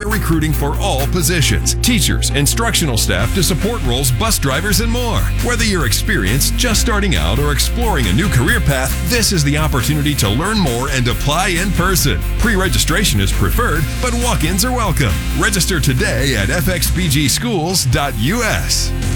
We're recruiting for all positions, teachers, instructional staff to support roles, bus drivers, and more. Whether you're experienced, just starting out, or exploring a new career path, this is the opportunity to learn more and apply in person. Pre-registration is preferred, but walk-ins are welcome. Register today at fxbgschools.us.